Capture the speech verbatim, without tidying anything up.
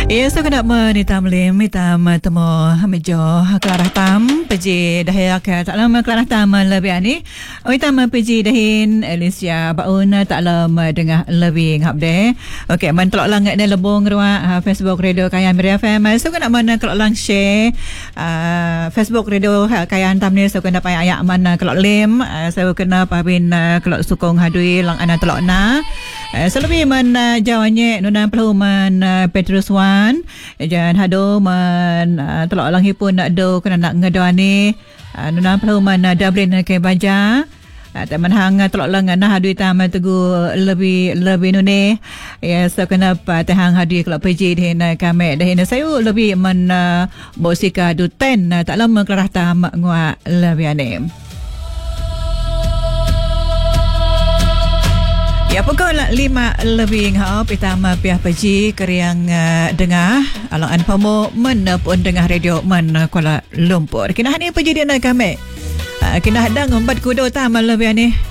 Ya, so kena menitam lim, mitam temo mejo kelarah tam, peji dahaya ke tak lama kelarah tam lebih ani. Mitam peji dahin Alicia baun tak lama dengar lebih ngap deh. Okey, man telok lang ne lebong ruah Facebook Radio Kayan Meriah F M. So kena mana kelok lang share uh, Facebook Radio Kayan tam ni so kena payah ayak mana kelok lim. Uh, so kena pabin uh, kelok sukong hadui lang ana telok na. Uh, so lebih man uh, jawanya nuna peluman uh, Petrus Wan jangan hado man uh, telok lang hipun nak do kena nak ngedoa ni uh, nuna peluman uh, Dublin ke baja uh, teman hang telok lang nah hadu tam tegu lebih lebih nune ya so kena pa tehang hadu kelak peji din kami dah saya lebih man uh, bosika du ten uh, tak lama kelarah tam ngua lebih ane. Ya, pukul lima lebih ngau pertama pihak peji keriang uh, dengar alang anpamu menepun dengar radio men Kuala Lumpur. Kena hani peji dia nak kami. Uh, kena hadang empat kudo tamal lebih ni.